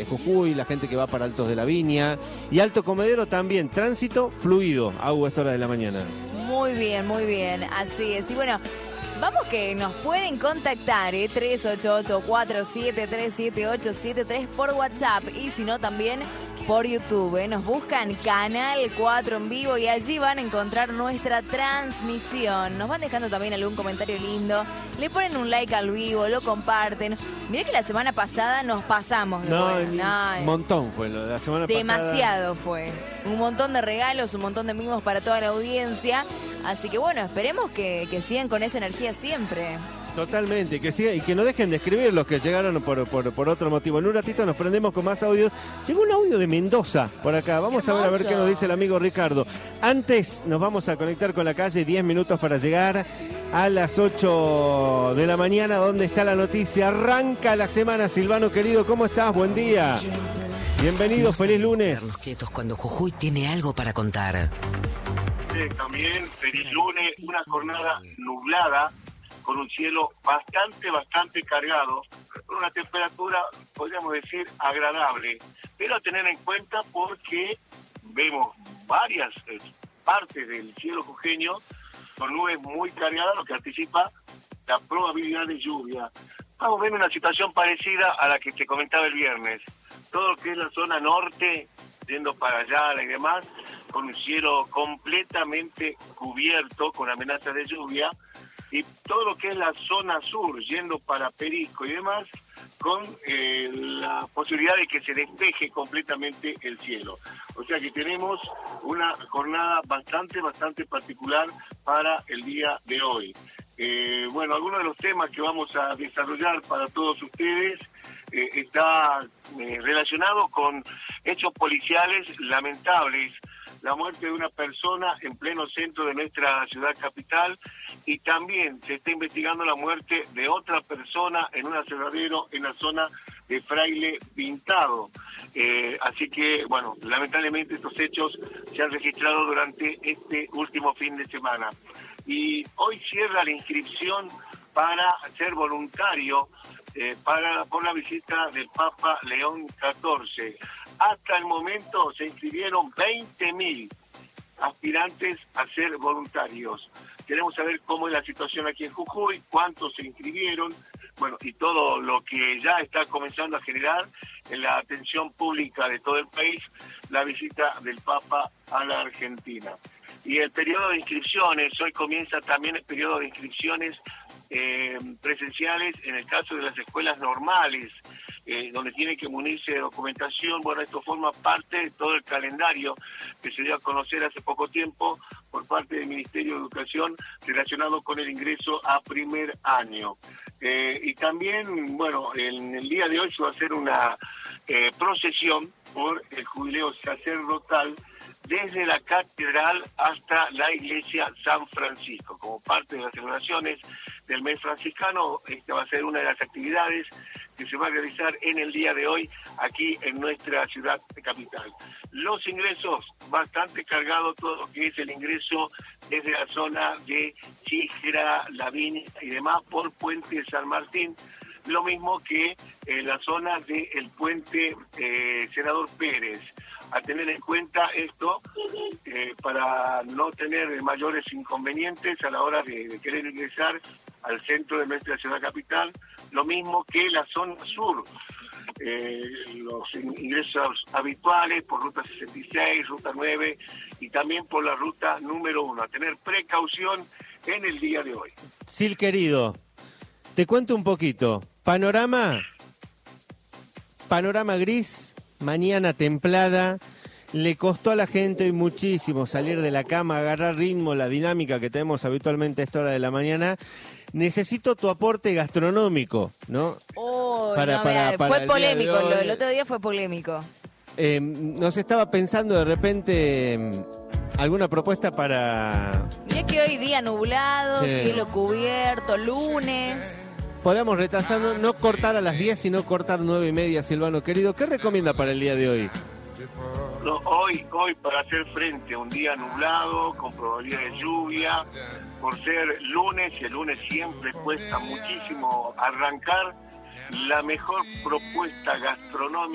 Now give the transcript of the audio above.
Jujuy, la gente que va para Altos de la Viña y Alto Comedero también. Tránsito fluido, a esta hora de la mañana. Muy bien, así es. Y bueno, vamos que nos pueden contactar, 388-473-7873 por WhatsApp y si no también por YouTube. Nos buscan Canal 4 en vivo y allí van a encontrar nuestra transmisión. Nos van dejando también algún comentario lindo, le ponen un like al vivo, lo comparten. Mirá que la semana pasada nos pasamos de un montón fue lo de la semana pasada. Demasiado fue. Un montón de regalos, un montón de mimos para toda la audiencia. Así que bueno, esperemos que sigan con esa energía siempre. Totalmente, que siga y que no dejen de escribir los que llegaron por otro motivo. En un ratito nos prendemos con más audios. Llegó un audio de Mendoza por acá. Vamos a ver qué nos dice el amigo Ricardo. Antes nos vamos a conectar con la calle, 10 minutos para llegar a las 8 de la mañana, donde está la noticia. Arranca la semana, Silvano querido, ¿cómo estás? Buen día. Bienvenido, feliz lunes. Los quietos cuando Jujuy tiene algo para contar. También feliz lunes, una jornada nublada con un cielo bastante cargado, con una temperatura, podríamos decir, agradable, pero a tener en cuenta porque vemos varias partes del cielo jujeño con nubes muy cargadas, lo que anticipa la probabilidad de lluvia. Vamos viendo una situación parecida a la que te comentaba el viernes. Todo lo que es la zona norte, yendo para allá y demás, con un cielo completamente cubierto, con amenazas de lluvia, y todo lo que es la zona sur, yendo para Perico y demás, con la posibilidad de que se despeje completamente el cielo. O sea que tenemos una jornada bastante particular para el día de hoy. Bueno, algunos de los temas que vamos a desarrollar para todos ustedes está relacionado con hechos policiales lamentables, la muerte de una persona en pleno centro de nuestra ciudad capital, y también se está investigando la muerte de otra persona en un aserradero en la zona de Fraile Pintado. Así que, bueno, lamentablemente estos hechos se han registrado durante este último fin de semana. Y hoy cierra la inscripción para ser voluntario por la visita del Papa León XIV. Hasta el momento se inscribieron 20.000 aspirantes a ser voluntarios. Queremos saber cómo es la situación aquí en Jujuy, cuántos se inscribieron, bueno, y todo lo que ya está comenzando a generar en la atención pública de todo el país, la visita del Papa a la Argentina. Y el periodo de inscripciones, hoy comienza también el periodo de inscripciones presenciales en el caso de las escuelas normales, donde tiene que munirse de documentación. Bueno, esto forma parte de todo el calendario que se dio a conocer hace poco tiempo por parte del Ministerio de Educación relacionado con el ingreso a primer año. Y también, bueno, en el día de hoy se va a hacer una procesión por el jubileo sacerdotal desde la catedral hasta la iglesia San Francisco. Como parte de las celebraciones del mes franciscano, esta va a ser una de las actividades que se va a realizar en el día de hoy aquí en nuestra ciudad capital. Los ingresos bastante cargados, todo lo que es el ingreso desde la zona de Chigra, La Viña y demás por Puente San Martín, lo mismo que la zona del Puente Senador Pérez. A tener en cuenta esto para no tener mayores inconvenientes a la hora de querer ingresar al centro de nuestra ciudad capital, lo mismo que la zona sur, los ingresos habituales por ruta 66, ruta 9 y también por la ruta número 1. A tener precaución en el día de hoy. Sil, querido, te cuento un poquito. Panorama gris, mañana templada. Le costó a la gente hoy muchísimo salir de la cama, agarrar ritmo, la dinámica que tenemos habitualmente a esta hora de la mañana. Necesito tu aporte gastronómico, ¿no? Fue polémico, lo del otro día fue polémico. Nos estaba pensando de repente alguna propuesta para... Mirá que hoy día nublado, sí. Cielo cubierto, lunes... Podemos retrasar, no cortar a las 10, sino cortar 9:30, Silvano querido. ¿Qué recomienda para el día de hoy? No, hoy para hacer frente a un día nublado, con probabilidad de lluvia, por ser lunes, y el lunes siempre cuesta muchísimo arrancar, la mejor propuesta gastronómica